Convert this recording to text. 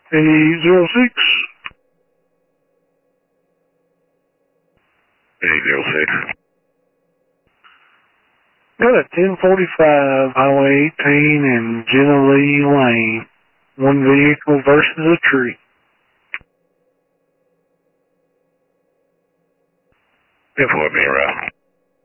806. 806. Got a 1045 Highway 18 and Jenna Lee Lane. One vehicle versus a tree. 10-4 being route.